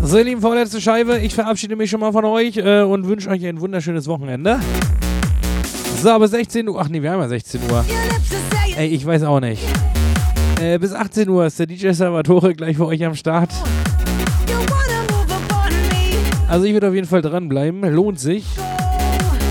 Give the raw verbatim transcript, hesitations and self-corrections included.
So, ihr lieben, vorletzte Scheibe. Ich verabschiede mich schon mal von euch äh, und wünsche euch ein wunderschönes Wochenende. So, bis sechzehn Uhr. Ach nee, wir haben ja sechzehn Uhr. Ey, ich weiß auch nicht. Äh, bis achtzehn Uhr ist der D J Salvatore gleich für euch am Start. Also ich würde auf jeden Fall dranbleiben. Lohnt sich.